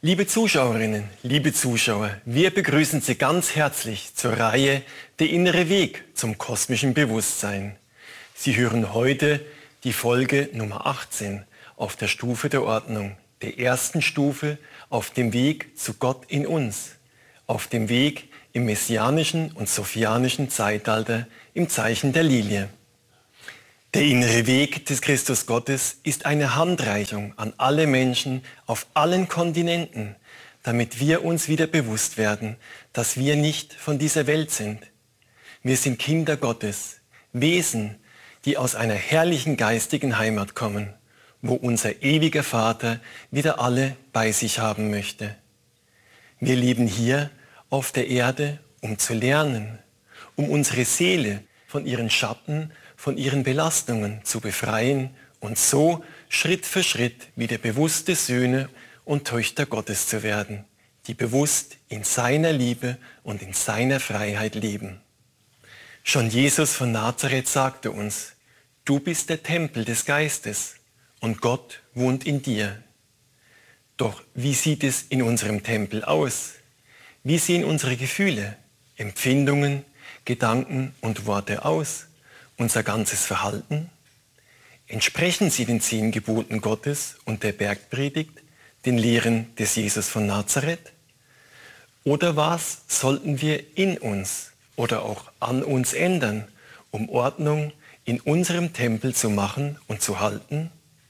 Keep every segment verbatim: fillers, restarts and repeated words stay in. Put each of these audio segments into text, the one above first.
Liebe Zuschauerinnen, liebe Zuschauer, wir begrüßen Sie ganz herzlich zur Reihe Der innere Weg zum kosmischen Bewusstsein. Sie hören heute die Folge Nummer achtzehn auf der Stufe der Ordnung, der ersten Stufe auf dem Weg zu Gott in uns, auf dem Weg im messianischen und sophianischen Zeitalter im Zeichen der Lilie. Der innere Weg des Christus Gottes ist eine Handreichung an alle Menschen auf allen Kontinenten, damit wir uns wieder bewusst werden, dass wir nicht von dieser Welt sind. Wir sind Kinder Gottes, Wesen, die aus einer herrlichen geistigen Heimat kommen, wo unser ewiger Vater wieder alle bei sich haben möchte. Wir leben hier auf der Erde, um zu lernen, um unsere Seele von ihren Schatten, von ihren Belastungen zu befreien und so Schritt für Schritt wieder bewusste Söhne und Töchter Gottes zu werden, die bewusst in seiner Liebe und in seiner Freiheit leben. Schon Jesus von Nazareth sagte uns, du bist der Tempel des Geistes und Gott wohnt in dir. Doch wie sieht es in unserem Tempel aus? Wie sehen unsere Gefühle, Empfindungen, Gedanken und Worte aus? Unser ganzes Verhalten? Entsprechen sie den zehn Geboten Gottes und der Bergpredigt, den Lehren des Jesus von Nazareth? Oder was sollten wir in uns oder auch an uns ändern, um Ordnung in unserem Tempel zu machen und zu halten?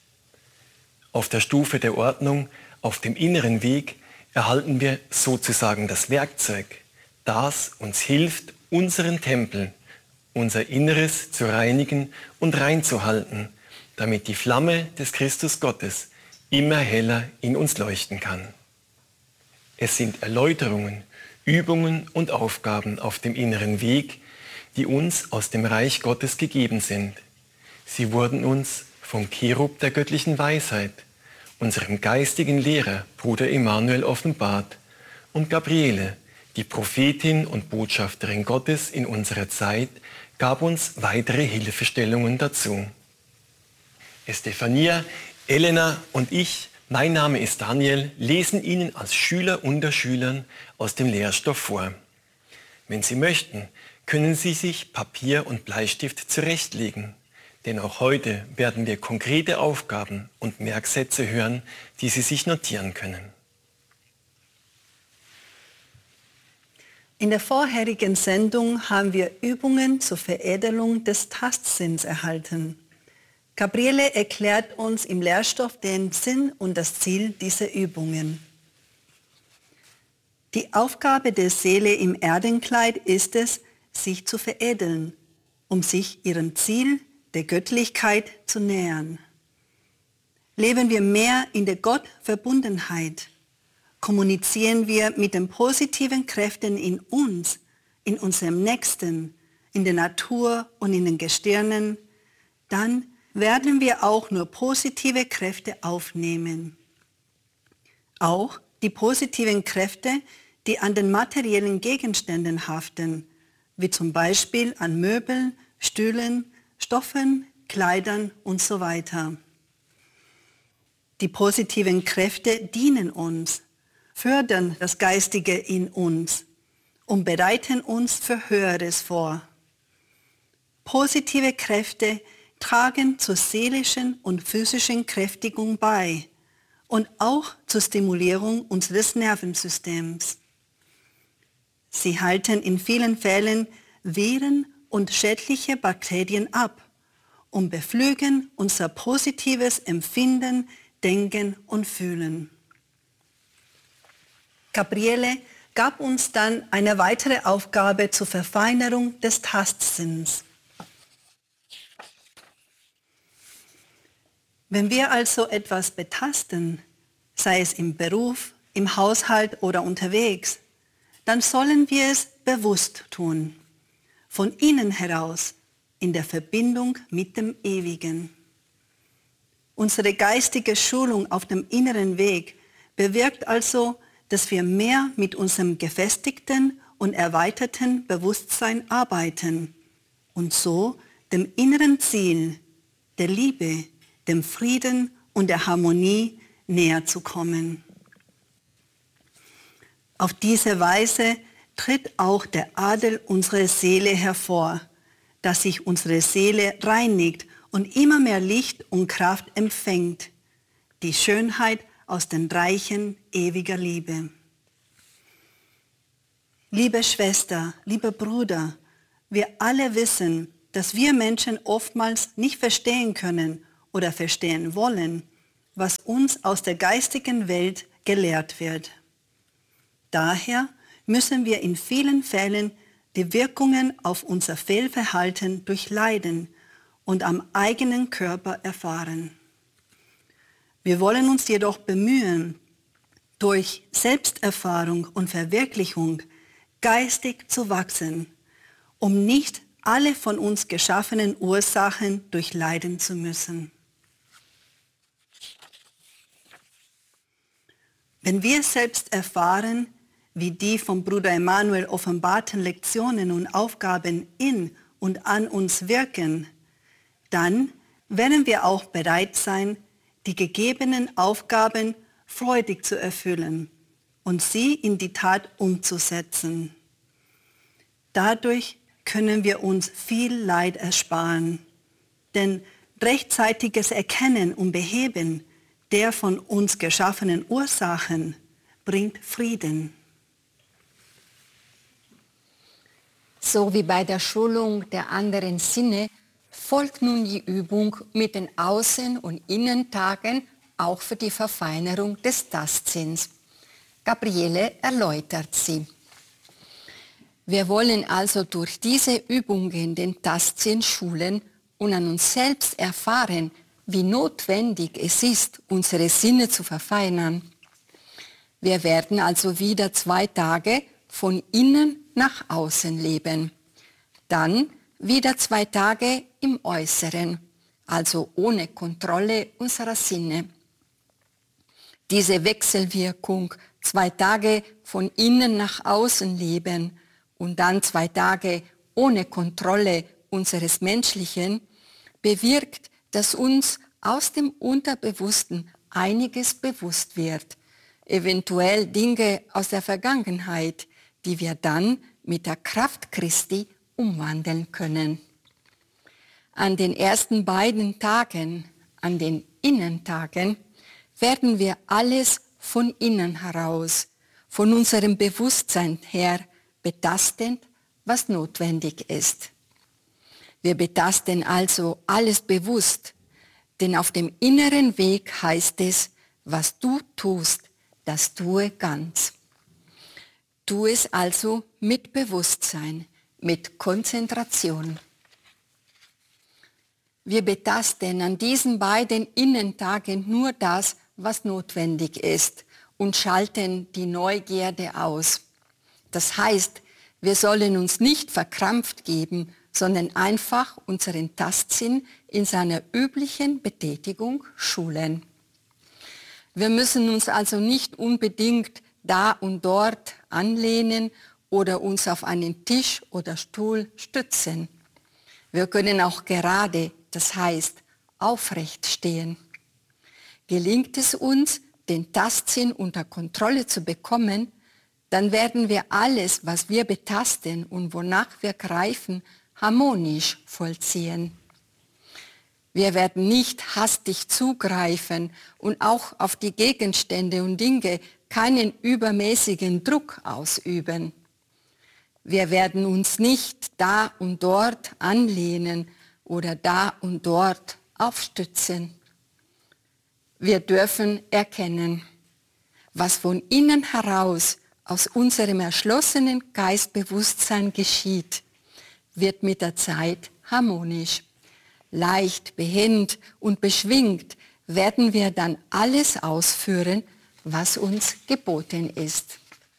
Auf der Stufe der Ordnung, auf dem inneren Weg, erhalten wir sozusagen das Werkzeug, das uns hilft, unseren Tempel, unser Inneres zu reinigen und reinzuhalten, damit die Flamme des Christus Gottes immer heller in uns leuchten kann. Es sind Erläuterungen, Übungen und Aufgaben auf dem inneren Weg, die uns aus dem Reich Gottes gegeben sind. Sie wurden uns vom Cherub der göttlichen Weisheit, unserem geistigen Lehrer, Bruder Emanuel, offenbart und Gabriele, die Prophetin und Botschafterin Gottes in unserer Zeit, gab uns weitere Hilfestellungen dazu. Estefania, Elena und ich, mein Name ist Daniel, lesen Ihnen als Schüler unter Schülern aus dem Lehrstoff vor. Wenn Sie möchten, können Sie sich Papier und Bleistift zurechtlegen, denn auch heute werden wir konkrete Aufgaben und Merksätze hören, die Sie sich notieren können. In der vorherigen Sendung haben wir Übungen zur Veredelung des Tastsinns erhalten. Gabriele erklärt uns im Lehrstoff den Sinn und das Ziel dieser Übungen. Die Aufgabe der Seele im Erdenkleid ist es, sich zu veredeln, um sich ihrem Ziel der Göttlichkeit zu nähern. Leben wir mehr in der Gottverbundenheit, kommunizieren wir mit den positiven Kräften in uns, in unserem Nächsten, in der Natur und in den Gestirnen, dann werden wir auch nur positive Kräfte aufnehmen. Auch die positiven Kräfte, die an den materiellen Gegenständen haften, wie zum Beispiel an Möbeln, Stühlen, Stoffen, Kleidern und so weiter. Die positiven Kräfte dienen uns, fördern das Geistige in uns und bereiten uns für Höheres vor. Positive Kräfte tragen zur seelischen und physischen Kräftigung bei und auch zur Stimulierung unseres Nervensystems. Sie halten in vielen Fällen Viren und schädliche Bakterien ab und beflügeln unser positives Empfinden, Denken und Fühlen. Gabriele gab uns dann eine weitere Aufgabe zur Verfeinerung des Tastsinns. Wenn wir also etwas betasten, sei es im Beruf, im Haushalt oder unterwegs, dann sollen wir es bewusst tun, von innen heraus, in der Verbindung mit dem Ewigen. Unsere geistige Schulung auf dem inneren Weg bewirkt also, dass wir mehr mit unserem gefestigten und erweiterten Bewusstsein arbeiten und so dem inneren Ziel, der Liebe, dem Frieden und der Harmonie näher zu kommen. Auf diese Weise tritt auch der Adel unserer Seele hervor, dass sich unsere Seele reinigt und immer mehr Licht und Kraft empfängt, die Schönheit aus den Reichen ewiger Liebe. Liebe Schwester, lieber Bruder, wir alle wissen, dass wir Menschen oftmals nicht verstehen können oder verstehen wollen, was uns aus der geistigen Welt gelehrt wird. Daher müssen wir in vielen Fällen die Wirkungen auf unser Fehlverhalten durchleiden und am eigenen Körper erfahren. Wir wollen uns jedoch bemühen, durch Selbsterfahrung und Verwirklichung geistig zu wachsen, um nicht alle von uns geschaffenen Ursachen durchleiden zu müssen. Wenn wir selbst erfahren, wie die vom Bruder Emanuel offenbarten Lektionen und Aufgaben in und an uns wirken, dann werden wir auch bereit sein, die gegebenen Aufgaben freudig zu erfüllen und sie in die Tat umzusetzen. Dadurch können wir uns viel Leid ersparen, denn rechtzeitiges Erkennen und Beheben der von uns geschaffenen Ursachen bringt Frieden. So wie bei der Schulung der anderen Sinne folgt nun die Übung mit den Außen- und Innentagen auch für die Verfeinerung des Tastsinns. Gabriele erläutert sie. Wir wollen also durch diese Übungen den Tastsinn schulen und an uns selbst erfahren, wie notwendig es ist, unsere Sinne zu verfeinern. Wir werden also wieder zwei Tage von innen nach außen leben. Dann wieder zwei Tage im Äußeren, also ohne Kontrolle unserer Sinne. Diese Wechselwirkung, zwei Tage von innen nach außen leben und dann zwei Tage ohne Kontrolle unseres Menschlichen, bewirkt, dass uns aus dem Unterbewussten einiges bewusst wird, eventuell Dinge aus der Vergangenheit, die wir dann mit der Kraft Christi umwandeln können. An den ersten beiden Tagen, an den Innentagen, werden wir alles von innen heraus, von unserem Bewusstsein her betasten, was notwendig ist. Wir betasten also alles bewusst, denn auf dem inneren Weg heißt es, was du tust, das tue ganz. Tu es also mit Bewusstsein, mit Konzentration. Wir betasten an diesen beiden Innentagen nur das, was notwendig ist und schalten die Neugierde aus. Das heißt, wir sollen uns nicht verkrampft geben, sondern einfach unseren Tastsinn in seiner üblichen Betätigung schulen. Wir müssen uns also nicht unbedingt da und dort anlehnen oder uns auf einen Tisch oder Stuhl stützen. Wir können auch gerade, das heißt aufrecht stehen. Gelingt es uns, den Tastsinn unter Kontrolle zu bekommen, dann werden wir alles, was wir betasten und wonach wir greifen, harmonisch vollziehen. Wir werden nicht hastig zugreifen und auch auf die Gegenstände und Dinge keinen übermäßigen Druck ausüben. Wir werden uns nicht da und dort anlehnen oder da und dort aufstützen. Wir dürfen erkennen, was von innen heraus aus unserem erschlossenen Geistbewusstsein geschieht, wird mit der Zeit harmonisch. Leicht, behend und beschwingt werden wir dann alles ausführen, was uns geboten ist.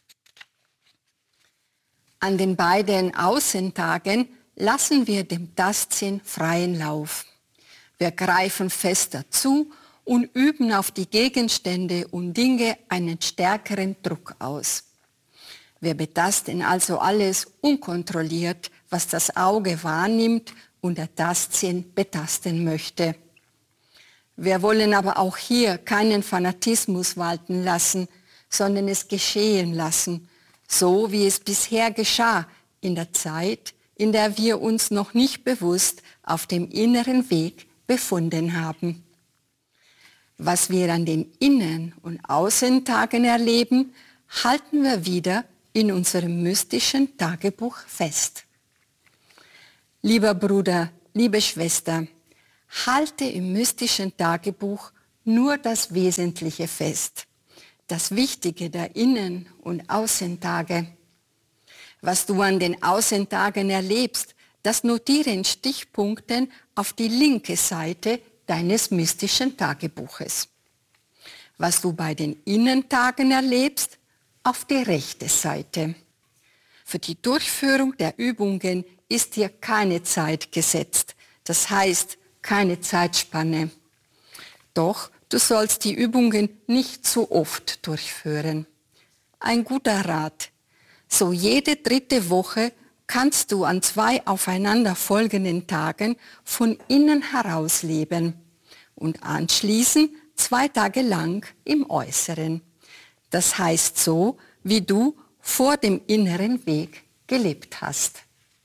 An den beiden Außentagen lassen wir dem Tastsinn freien Lauf. Wir greifen fester zu und üben auf die Gegenstände und Dinge einen stärkeren Druck aus. Wir betasten also alles unkontrolliert, was das Auge wahrnimmt und der Tastsinn betasten möchte. Wir wollen aber auch hier keinen Fanatismus walten lassen, sondern es geschehen lassen, so wie es bisher geschah in der Zeit, in der wir uns noch nicht bewusst auf dem inneren Weg befunden haben. Was wir an den Innen- und Außentagen erleben, halten wir wieder in unserem mystischen Tagebuch fest. Lieber Bruder, liebe Schwester, halte im mystischen Tagebuch nur das Wesentliche fest, das Wichtige der Innen- und Außentage. Was du an den Außentagen erlebst, das notiere in Stichpunkten auf die linke Seite deines mystischen Tagebuches. Was du bei den Innentagen erlebst, auf die rechte Seite. Für die Durchführung der Übungen ist dir keine Zeit gesetzt, das heißt keine Zeitspanne. Doch du sollst die Übungen nicht zu oft durchführen. Ein guter Rat: So jede dritte Woche kannst du an zwei aufeinanderfolgenden Tagen von innen heraus leben und anschließend zwei Tage lang im Äußeren. Das heißt so, wie du vor dem inneren Weg gelebt hast.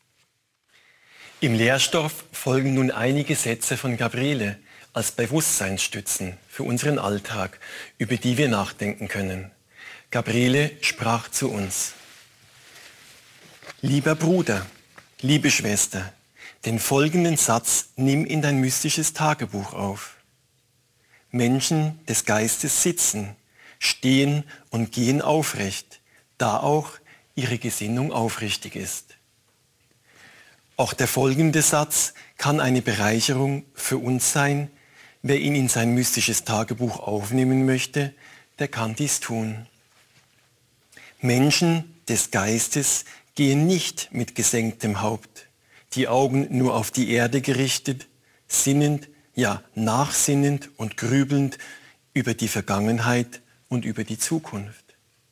Im Lehrstoff folgen nun einige Sätze von Gabriele als Bewusstseinsstützen für unseren Alltag, über die wir nachdenken können. Gabriele sprach zu uns: Lieber Bruder, liebe Schwester, den folgenden Satz nimm in dein mystisches Tagebuch auf. Menschen des Geistes sitzen, stehen und gehen aufrecht, da auch ihre Gesinnung aufrichtig ist. Auch der folgende Satz kann eine Bereicherung für uns sein. Wer ihn in sein mystisches Tagebuch aufnehmen möchte, der kann dies tun. Menschen des Geistes gehen nicht mit gesenktem Haupt, die Augen nur auf die Erde gerichtet, sinnend, ja nachsinnend und grübelnd über die Vergangenheit und über die Zukunft.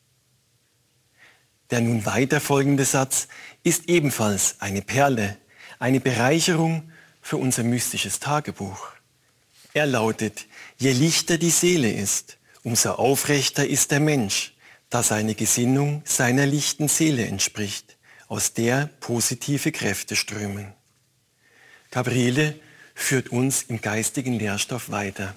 Der nun weiter folgende Satz ist ebenfalls eine Perle, eine Bereicherung für unser mystisches Tagebuch. Er lautet: Je lichter die Seele ist, umso aufrechter ist der Mensch, da seine Gesinnung seiner lichten Seele entspricht, aus der positive Kräfte strömen. Gabriele führt uns im geistigen Lehrstoff weiter.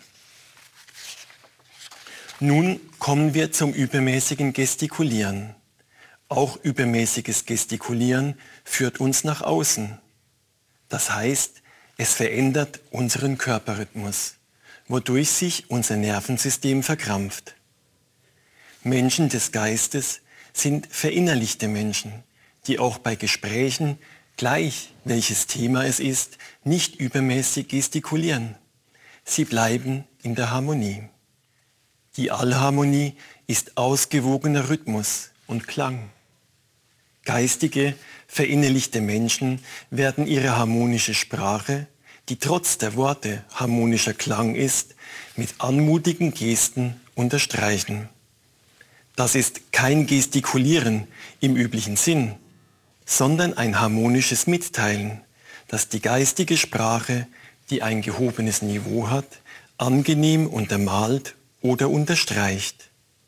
Nun kommen wir zum übermäßigen Gestikulieren. Auch übermäßiges Gestikulieren führt uns nach außen. Das heißt, es verändert unseren Körperrhythmus, wodurch sich unser Nervensystem verkrampft. Menschen des Geistes sind verinnerlichte Menschen, die auch bei Gesprächen, gleich welches Thema es ist, nicht übermäßig gestikulieren. Sie bleiben in der Harmonie. Die Allharmonie ist ausgewogener Rhythmus und Klang. Geistige, verinnerlichte Menschen werden ihre harmonische Sprache, die trotz der Worte harmonischer Klang ist, mit anmutigen Gesten unterstreichen. Das ist kein Gestikulieren im üblichen Sinn, sondern ein harmonisches Mitteilen, das die geistige Sprache, die ein gehobenes Niveau hat, angenehm untermalt oder unterstreicht.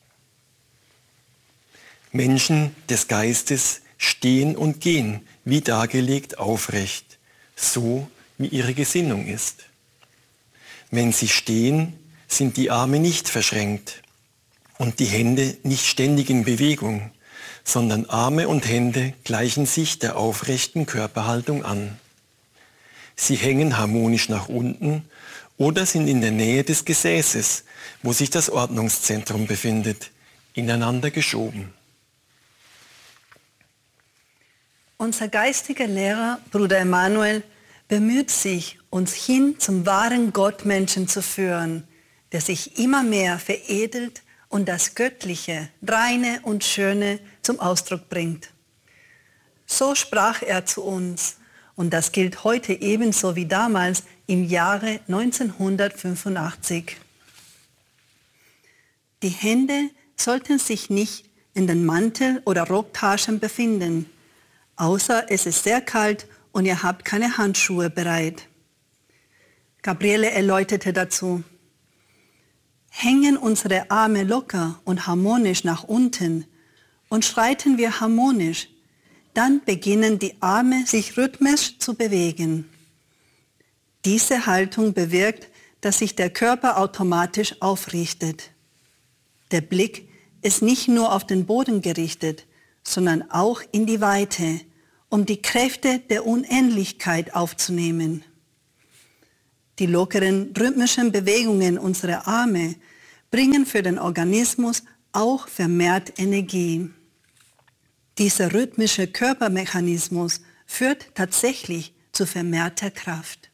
Menschen des Geistes stehen und gehen, wie dargelegt, aufrecht, so wie ihre Gesinnung ist. Wenn sie stehen, sind die Arme nicht verschränkt und die Hände nicht ständig in Bewegung, sondern Arme und Hände gleichen sich der aufrechten Körperhaltung an. Sie hängen harmonisch nach unten oder sind in der Nähe des Gesäßes, wo sich das Ordnungszentrum befindet, ineinander geschoben. Unser geistiger Lehrer, Bruder Emanuel, bemüht sich, uns hin zum wahren Gottmenschen zu führen, der sich immer mehr veredelt und das Göttliche, Reine und Schöne zum Ausdruck bringt. So sprach er zu uns, und das gilt heute ebenso wie damals im Jahre neunzehnhundertfünfundachtzig. Die Hände sollten sich nicht in den Mantel- oder Rocktaschen befinden, außer es ist sehr kalt und ihr habt keine Handschuhe bereit. Gabriele erläuterte dazu: Hängen unsere Arme locker und harmonisch nach unten und schreiten wir harmonisch, dann beginnen die Arme sich rhythmisch zu bewegen. Diese Haltung bewirkt, dass sich der Körper automatisch aufrichtet. Der Blick ist nicht nur auf den Boden gerichtet, sondern auch in die Weite, um die Kräfte der Unendlichkeit aufzunehmen. Die lockeren, rhythmischen Bewegungen unserer Arme bringen für den Organismus auch vermehrt Energie. Dieser rhythmische Körpermechanismus führt tatsächlich zu vermehrter Kraft.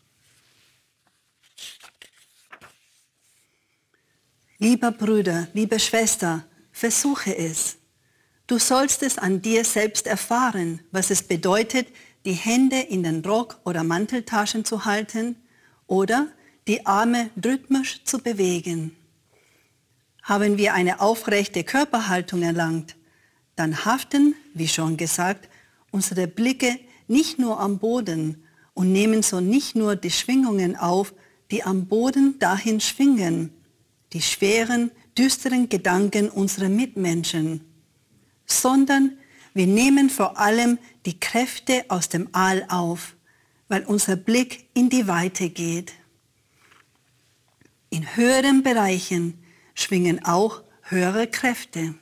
Lieber Bruder, liebe Schwester, versuche es. Du sollst es an dir selbst erfahren, was es bedeutet, die Hände in den Rock- oder Manteltaschen zu halten oder die Arme rhythmisch zu bewegen. Haben wir eine aufrechte Körperhaltung erlangt, dann haften, wie schon gesagt, unsere Blicke nicht nur am Boden und nehmen so nicht nur die Schwingungen auf, die am Boden dahin schwingen, die schweren, düsteren Gedanken unserer Mitmenschen, sondern wir nehmen vor allem die Kräfte aus dem All auf, weil unser Blick in die Weite geht. In höheren Bereichen schwingen auch höhere Kräfte.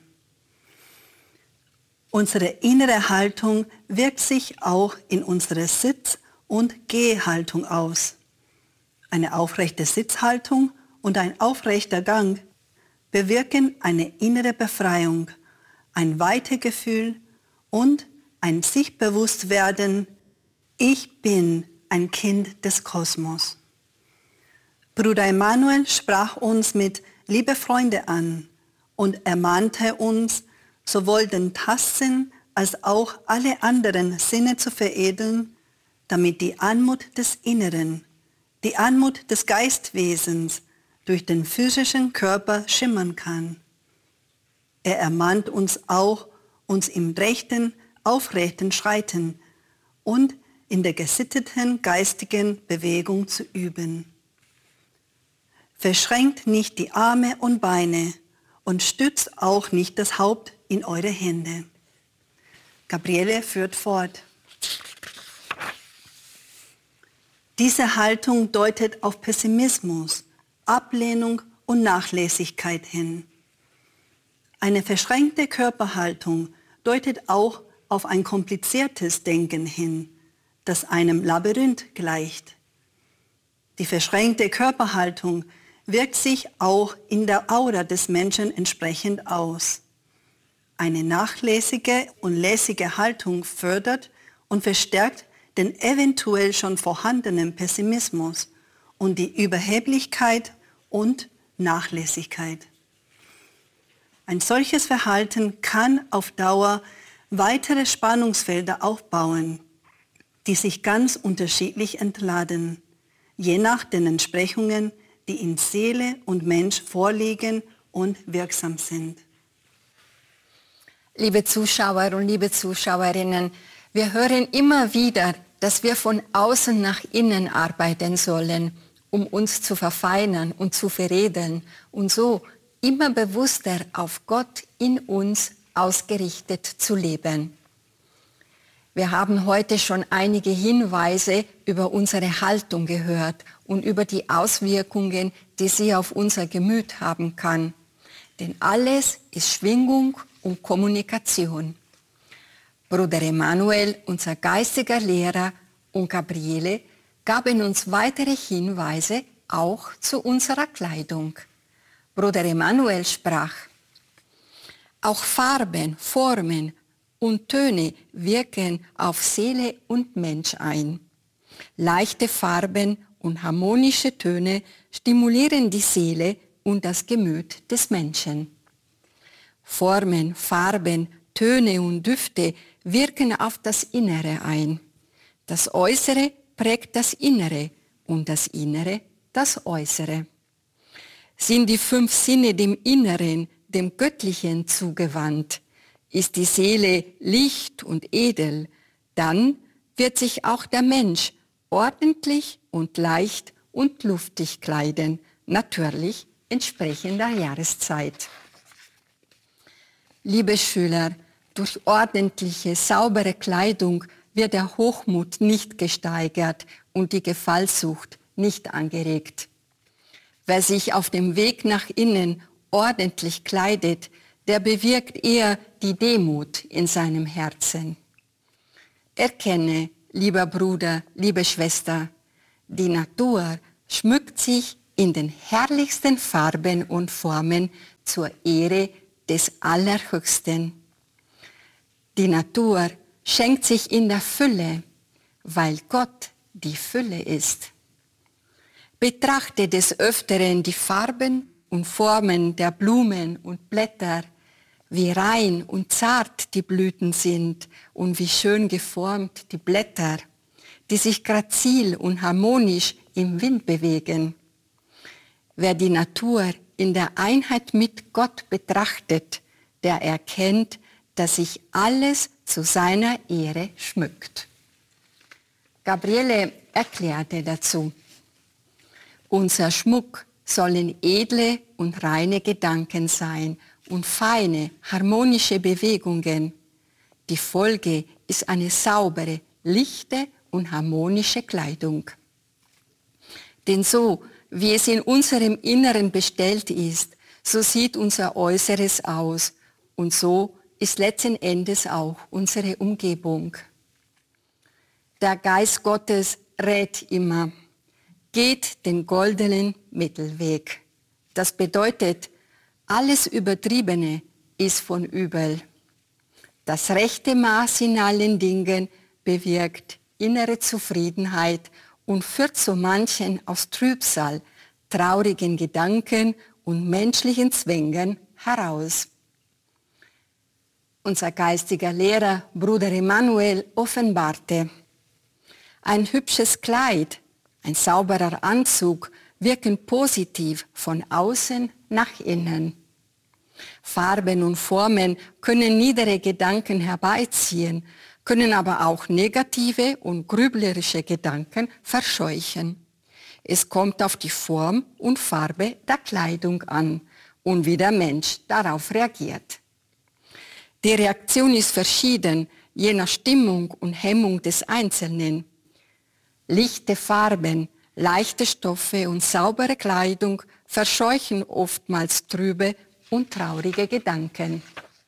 Unsere innere Haltung wirkt sich auch in unsere Sitz- und Gehhaltung aus. Eine aufrechte Sitzhaltung und ein aufrechter Gang bewirken eine innere Befreiung, ein Weitegefühl und ein sich bewusst werden, ich bin ein Kind des Kosmos. Bruder Emanuel sprach uns mit Liebe Freunde an und ermahnte uns, sowohl den Tastsinn als auch alle anderen Sinne zu veredeln, damit die Anmut des Inneren, die Anmut des Geistwesens durch den physischen Körper schimmern kann. Er ermahnt uns auch, uns im rechten, aufrechten Schreiten und in der gesitteten geistigen Bewegung zu üben. Verschränkt nicht die Arme und Beine und stützt auch nicht das Haupt in eure Hände. Gabriele führt fort. Diese Haltung deutet auf Pessimismus, Ablehnung und Nachlässigkeit hin. Eine verschränkte Körperhaltung deutet auch auf ein kompliziertes Denken hin, das einem Labyrinth gleicht. Die verschränkte Körperhaltung wirkt sich auch in der Aura des Menschen entsprechend aus. Eine nachlässige und lässige Haltung fördert und verstärkt den eventuell schon vorhandenen Pessimismus und die Überheblichkeit und Nachlässigkeit. Ein solches Verhalten kann auf Dauer weitere Spannungsfelder aufbauen, die sich ganz unterschiedlich entladen, je nach den Entsprechungen, die in Seele und Mensch vorliegen und wirksam sind. Liebe Zuschauer und liebe Zuschauerinnen, wir hören immer wieder, dass wir von außen nach innen arbeiten sollen, um uns zu verfeinern und zu veredeln und so immer bewusster auf Gott in uns ausgerichtet zu leben. Wir haben heute schon einige Hinweise über unsere Haltung gehört und über die Auswirkungen, die sie auf unser Gemüt haben kann. Denn alles ist Schwingung und Kommunikation. Bruder Emanuel, unser geistiger Lehrer, und Gabriele gaben uns weitere Hinweise auch zu unserer Kleidung. Bruder Emanuel sprach: Auch Farben, Formen und Töne wirken auf Seele und Mensch ein. Leichte Farben und harmonische Töne stimulieren die Seele und das Gemüt des Menschen. Formen, Farben, Töne und Düfte wirken auf das Innere ein. Das Äußere prägt das Innere und das Innere das Äußere. Sind die fünf Sinne dem Inneren, dem Göttlichen zugewandt, ist die Seele licht und edel, dann wird sich auch der Mensch ordentlich und leicht und luftig kleiden, natürlich entsprechend der Jahreszeit. Liebe Schüler, durch ordentliche, saubere Kleidung wird der Hochmut nicht gesteigert und die Gefallsucht nicht angeregt. Wer sich auf dem Weg nach innen ordentlich kleidet, der bewirkt eher die Demut in seinem Herzen. Erkenne, lieber Bruder, liebe Schwester, die Natur schmückt sich in den herrlichsten Farben und Formen zur Ehre des Allerhöchsten. Die Natur schenkt sich in der Fülle, weil Gott die Fülle ist. Betrachte des Öfteren die Farben und Formen der Blumen und Blätter, wie rein und zart die Blüten sind und wie schön geformt die Blätter, die sich grazil und harmonisch im Wind bewegen. Wer die Natur in der Einheit mit Gott betrachtet, der erkennt, dass sich alles zu seiner Ehre schmückt. Gabriele erklärte dazu: Unser Schmuck sollen edle und reine Gedanken sein und feine, harmonische Bewegungen. Die Folge ist eine saubere, lichte und harmonische Kleidung. Denn so, wie es in unserem Inneren bestellt ist, so sieht unser Äußeres aus und so ist letzten Endes auch unsere Umgebung. Der Geist Gottes rät immer: Geht den goldenen Mittelweg. Das bedeutet, alles Übertriebene ist von übel. Das rechte Maß in allen Dingen bewirkt innere Zufriedenheit und führt so manchen aus Trübsal, traurigen Gedanken und menschlichen Zwängen heraus. Unser geistiger Lehrer, Bruder Emanuel, offenbarte: Ein hübsches Kleid, ein sauberer Anzug wirken positiv von außen nach innen. Farben und Formen können niedere Gedanken herbeiziehen, können aber auch negative und grüblerische Gedanken verscheuchen. Es kommt auf die Form und Farbe der Kleidung an und wie der Mensch darauf reagiert. Die Reaktion ist verschieden, je nach Stimmung und Hemmung des Einzelnen. Lichte Farben, leichte Stoffe und saubere Kleidung verscheuchen oftmals trübe und traurige Gedanken.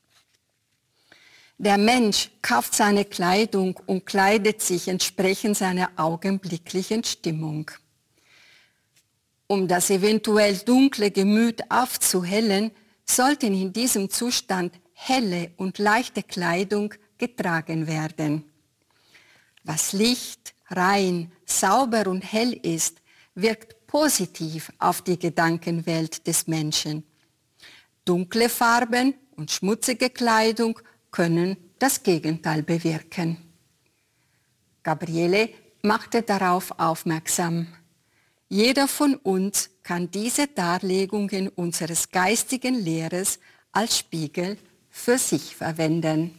Der Mensch kauft seine Kleidung und kleidet sich entsprechend seiner augenblicklichen Stimmung. Um das eventuell dunkle Gemüt aufzuhellen, sollten in diesem Zustand helle und leichte Kleidung getragen werden. Was licht, rein, sauber und hell ist, wirkt positiv auf die Gedankenwelt des Menschen. Dunkle Farben und schmutzige Kleidung können das Gegenteil bewirken. Gabriele machte darauf aufmerksam: Jeder von uns kann diese Darlegungen unseres geistigen Lehrers als Spiegel für sich verwenden.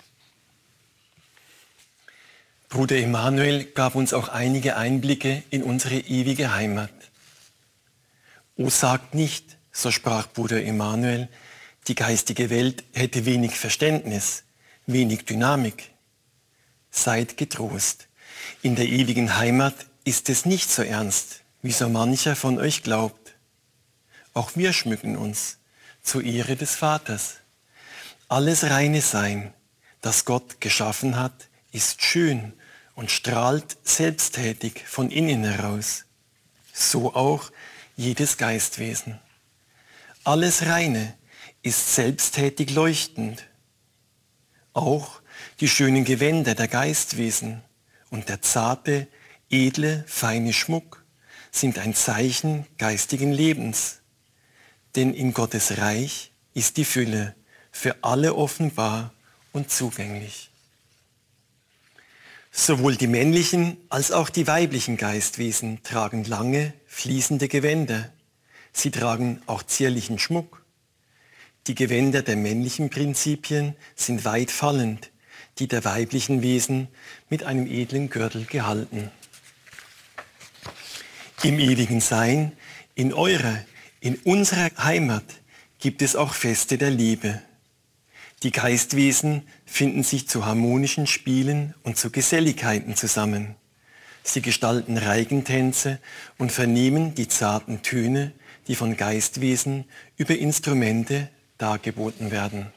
Bruder Emanuel gab uns auch einige Einblicke in unsere ewige Heimat. O sagt nicht, so sprach Bruder Emanuel, die geistige Welt hätte wenig Verständnis, wenig Dynamik. Seid getrost, in der ewigen Heimat ist es nicht so ernst, wie so mancher von euch glaubt. Auch wir schmücken uns zur Ehre des Vaters. Alles reine Sein, das Gott geschaffen hat, ist schön und strahlt selbsttätig von innen heraus. So auch jedes Geistwesen. Alles Reine ist selbsttätig leuchtend. Auch die schönen Gewänder der Geistwesen und der zarte, edle, feine Schmuck sind ein Zeichen geistigen Lebens. Denn in Gottes Reich ist die Fülle für alle offenbar und zugänglich. Sowohl die männlichen als auch die weiblichen Geistwesen tragen lange, fließende Gewänder. Sie tragen auch zierlichen Schmuck. Die Gewänder der männlichen Prinzipien sind weit fallend, die der weiblichen Wesen mit einem edlen Gürtel gehalten. Im ewigen Sein, in eurer, In unserer Heimat gibt es auch Feste der Liebe. Die Geistwesen finden sich zu harmonischen Spielen und zu Geselligkeiten zusammen. Sie gestalten Reigentänze und vernehmen die zarten Töne, die von Geistwesen über Instrumente dargeboten werden.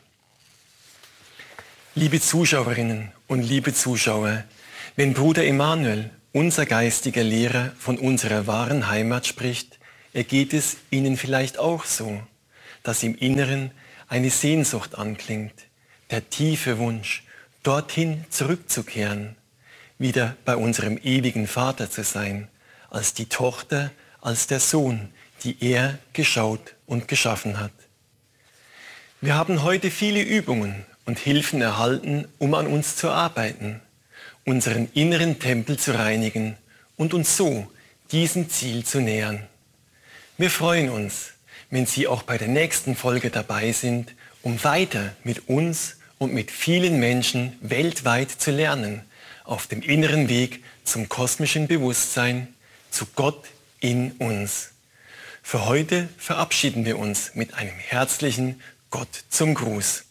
Liebe Zuschauerinnen und liebe Zuschauer, wenn Bruder Emanuel, unser geistiger Lehrer, von unserer wahren Heimat spricht, ergeht es Ihnen vielleicht auch so, dass im Inneren eine Sehnsucht anklingt, der tiefe Wunsch, dorthin zurückzukehren, wieder bei unserem ewigen Vater zu sein, als die Tochter, als der Sohn, die er geschaut und geschaffen hat. Wir haben heute viele Übungen und Hilfen erhalten, um an uns zu arbeiten, unseren inneren Tempel zu reinigen und uns so diesem Ziel zu nähern. Wir freuen uns, wenn Sie auch bei der nächsten Folge dabei sind, um weiter mit uns und mit vielen Menschen weltweit zu lernen, auf dem inneren Weg zum kosmischen Bewusstsein, zu Gott in uns. Für heute verabschieden wir uns mit einem herzlichen Gott zum Gruß.